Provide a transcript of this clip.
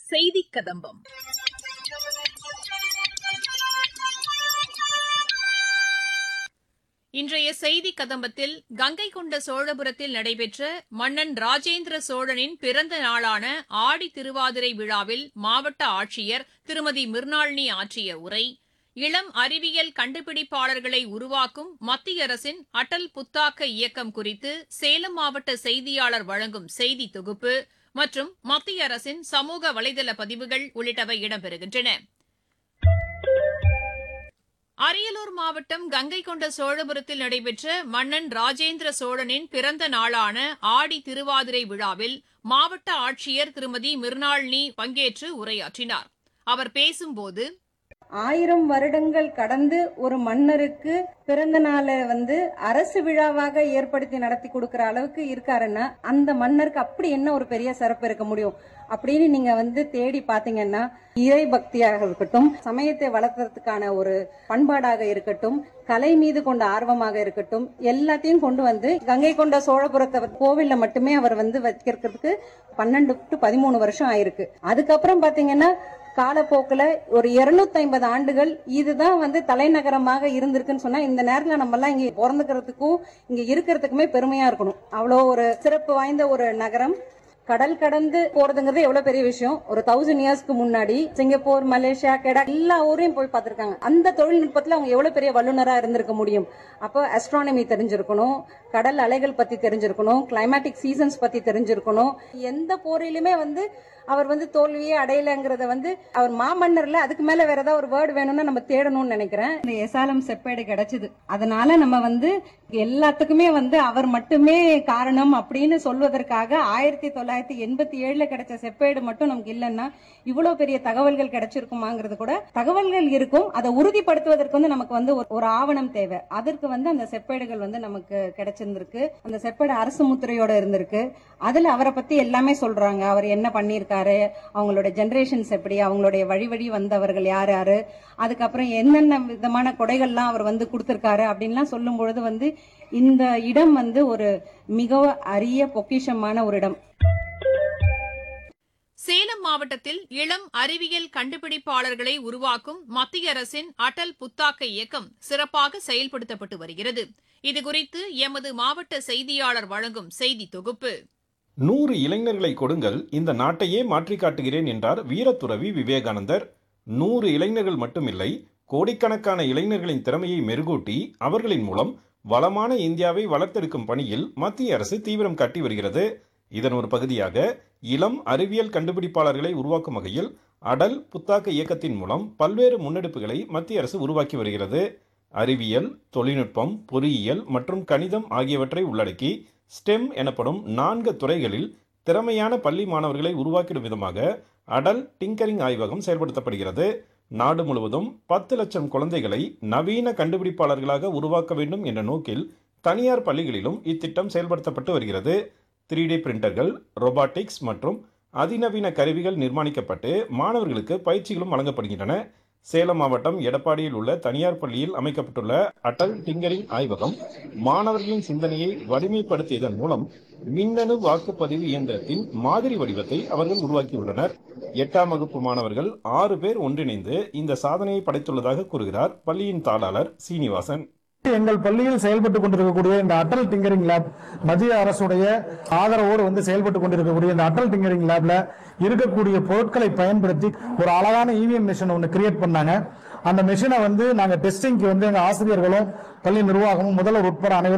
செய்தி கதம்பம். இன்றைய செய்தி கதம்பத்தில் கங்கை கொண்ட சோழபுரத்தில் நடைபெற்ற மன்னன் ராஜேந்திர சோழனின் பிறந்த நாளான ஆடி திருவாதிரை விழாவில் மாவட்ட ஆட்சியர் திருமதி மிர்னாளினி ஆற்றிய உரை, இளம் அறிவியல் கண்டுபிடிப்பாளர்களை உருவாக்கும் மத்திய அரசின் அடல் புத்தாக்க இயக்கம் குறித்து சேலம் மாவட்ட செய்தியாளர் வழங்கும் செய்தி தொகுப்பு மற்றும் மத்திய அரசின் சமூக வலைதள பதிவுகள் உள்ளிட்டவை இடம்பெறுகின்றன. அரியலூர் மாவட்டம் கங்கை கொண்ட சோழபுரத்தில் நடைபெற்ற மன்னன் ராஜேந்திர சோழனின் பிறந்த நாளான ஆடி திருவாதிரை விழாவில் மாவட்ட ஆட்சியர் திருமதி மிர்னாளினி பங்கேற்று உரையாற்றினார். அவர் பேசும்போது, 1000 வருடங்கள் கடந்து ஒரு மன்னருக்கு பிறந்த நாளை அரசு விழாவாக ஏற்படுத்தி நடத்தி கொடுக்கிற அளவுக்கு இருக்காருன்னா அந்த மன்னருக்கு அப்படி என்ன ஒரு பெரிய சிறப்பு இருக்க முடியும் அப்படின்னு நீங்க தேடி பாத்தீங்கன்னா, இறை பக்தியாக இருக்கட்டும், சமயத்தை வளர்க்கறதுக்கான ஒரு பண்பாடாக இருக்கட்டும், கலை மீது கொண்ட ஆர்வமாக இருக்கட்டும், எல்லாத்தையும் கொண்டு கங்கை கொண்ட சோழபுரத்தை கோவில்ல மட்டுமே அவர் வைக்கிறதுக்கு 12 to 13 வருஷம் ஆயிருக்கு. அதுக்கப்புறம் பாத்தீங்கன்னா காலப்போக்குல ஒரு 250 ஆண்டுகள் இதுதான் தலைநகரமாக இருந்திருக்குன்னு சொன்னா, இந்த நேரத்துல நம்ம எல்லாம் இங்க பிறந்துக்கிறதுக்கும் இங்க இருக்கிறதுக்குமே பெருமையா இருக்கணும். அவ்வளோ ஒரு சிறப்பு வாய்ந்த ஒரு நகரம். கடல் கடந்து போறதுங்கிறது எவ்வளவு பெரிய விஷயம். ஒரு 1000 இயர்ஸ்க்கு முன்னாடி சிங்கப்பூர், மலேசியா, கெடா எல்லா ஊரையும் போய் பார்த்திருக்காங்க. அந்த தொழில்நுட்பத்துல அவங்க எவ்வளவு பெரிய வல்லுநரா இருந்திருக்க முடியும். அப்போ அஸ்ட்ரானமி தெரிஞ்சிருக்கணும், கடல் அலைகள் பத்தி தெரிஞ்சிருக்கணும், கிளைமேட்டிக் சீசன்ஸ் பத்தி தெரிஞ்சிருக்கணும். எந்த போரிலுமே அவர் தோல்வியே அடையலங்கிறத அவர் மாமன்னர்ல அதுக்கு மேல வேற ஏதாவது ஒரு வேர்டு வேணும்னா நம்ம தேடணும்னு நினைக்கிறேன். இந்த எசாலம் செப்பேடு கிடைச்சது. அதனால நம்ம எல்லாத்துக்குமே அவர் மட்டுமே காரணம் அப்படின்னு சொல்வதற்காக 1987 கிடைச்ச செப்பேடு மட்டும் நமக்கு இல்லைன்னா இவ்வளவு பெரிய தகவல்கள் கிடைச்சிருக்குமாங்கிறது கூட தகவல்கள் இருக்கும். அதை உறுதிப்படுத்துவதற்கு நமக்கு ஒரு ஆவணம் தேவை. அதற்கு அந்த செப்பேடுகள் நமக்கு கிடைச்சிருந்திருக்கு. அந்த செப்பேடு அரசு முத்திரையோட இருந்திருக்கு. அதுல அவரை பத்தி எல்லாமே சொல்றாங்க. அவர் என்ன பண்ணிருக்காரு, அவங்களோட ஜெனரேஷன்ஸ் எப்படி, அவங்களுடைய வழி வழி வந்தவர்கள் யார் யாரு, அதுக்கப்புறம் என்னென்ன விதமான கொடைகள்லாம் அவர் கொடுத்திருக்காரு அப்படின்லாம் சொல்லும் பொழுது இந்த இடம் ஒரு மிக அரிய பொக்கிஷமான ஒரு இடம். சேலம் மாவட்டத்தில் இளம் அறிவியல் கண்டுபிடிப்பாளர்களை உருவாக்கும் மத்திய அரசின் அடல் புத்தாக்க இயக்கம் சிறப்பாக செயல்படுத்தப்பட்டு வருகிறது. இதுகுறித்து எமது மாவட்ட செய்தியாளர் வழங்கும் செய்தி தொகுப்பு. 100 இளைஞர்களை கொடுங்கள், இந்த நாட்டையே மாற்றி காட்டுகிறேன் என்றார் வீரத்துறவி விவேகானந்தர். 100 இளைஞர்கள் மட்டுமில்லை, கோடிக்கணக்கான இளைஞர்களின் திறமையை மெருகூட்டி அவர்களின் மூலம் வளமான இந்தியாவை வளர்த்தெடுக்கும் பணியில் மத்திய அரசு தீவிரம் காட்டி வருகிறது. இதன் ஒரு பகுதியாக இளம் அறிவியல் கண்டுபிடிப்பாளர்களை உருவாக்கும் வகையில் அடல் புத்தாக்க இயக்கத்தின் மூலம் பல்வேறு முன்னெடுப்புகளை மத்திய அரசு உருவாக்கி வருகிறது. அறிவியல், தொழில்நுட்பம், பொறியியல் மற்றும் கணிதம் ஆகியவற்றை உள்ளடக்கி ஸ்டெம் எனப்படும் 4 துறைகளில் திறமையான பள்ளி மாணவர்களை உருவாக்கிடும் விதமாக அடல் டிங்கரிங் ஆய்வகம் செயல்படுத்தப்படுகிறது. நாடு முழுவதும் 10 லட்சம் குழந்தைகளை நவீன கண்டுபிடிப்பாளர்களாக உருவாக்க வேண்டும் என்ற நோக்கில் தனியார் பள்ளிகளிலும் இத்திட்டம் செயல்படுத்தப்பட்டு வருகிறது. 3D பிரிண்டர்கள், ரோபாட்டிக்ஸ் மற்றும் அதிநவீன கருவிகள் நிர்மாணிக்கப்பட்டு மாணவர்களுக்கு பயிற்சிகளும் வழங்கப்படுகின்றன. சேலம் மாவட்டம் எடப்பாடியில் உள்ள தனியார் பள்ளியில் அமைக்கப்பட்டுள்ள அடல் டிங்கரிங் ஆய்வகம் மாணவர்களின் சிந்தனையை வலிமைப்படுத்தியதன் மூலம் மின்னணு வாக்குப்பதிவு இயந்திரத்தின் மாதிரி வடிவத்தை அவர்கள் உருவாக்கியுள்ளனர். 8ஆம் வகுப்பு மாணவர்கள் 6 பேர் ஒன்றிணைந்து இந்த சாதனையை படைத்துள்ளதாக கூறுகிறார் பள்ளியின் தாளாளர் சீனிவாசன். எங்கள் பள்ளியில் செயல்பட்டுக் கொண்டிருக்கக்கூடிய இந்த அடல் டிங்கரிங் லேப் மத்திய அரசுடைய ஆதரவோடு செயல்பட்டுக் கொண்டிருக்கக்கூடிய இந்த அடல் டிங்கரிங் லேப்ல இருக்கக்கூடிய பொருட்களை பயன்படுத்தி ஒரு அழகான இவிஎம் மிஷின் ஒன்று கிரியேட் பண்ணாங்க. அந்த மிஷினை நாங்க டெஸ்டிங்க்கு எங்க ஆசிரியர்களும் பள்ளி நிர்வாகமும் முதல்வர் உட்பட அனைவரும்